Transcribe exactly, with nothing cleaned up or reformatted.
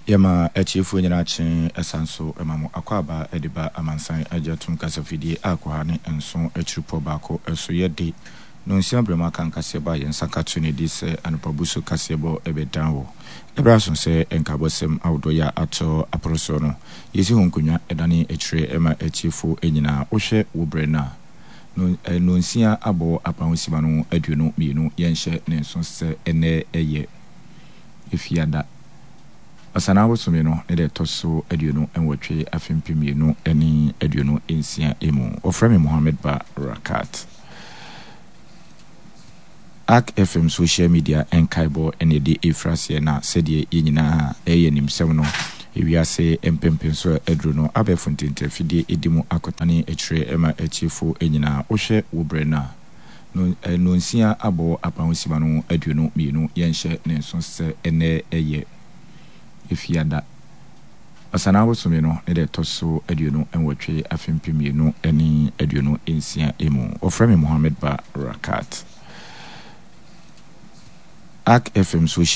Yama echifu nyina chen esanso emamo akwaba ediba amansan ajatum kasafidi akwahane enso echipo bako eso yedi no nsia brema kan kaseba yensa katune dise anopabuso kasebo ebedanwo ebraso se enkabosem awdoya ato aproso no yesi honkunya edane echire ema echifu enyina ohwe wobrena no no nsia abo apanwosima no aduno mienu yenhye ne nso se ene eye efiada Asana wosome no ne de toso aduonu enwotwe afempimienu eni aduonu ensia emu ofremi Mohammed Ba Rakat Ak F M social media enkaibo ene de efrase na sedie yenyina eye nimsem no ewiase empempenso aduonu abefuntinte fidie edimu akotane echire ema echifo enyina ohwe wobrena no no nsia abo apanwosima no aduonu mienu yenhye ne nso se ene eye Ifiada Asana wosome no ne de toso aduonu enwotwe afempimienu eni aduonu ensia emu ofremi Mohammed Ba Rakat Ak F M social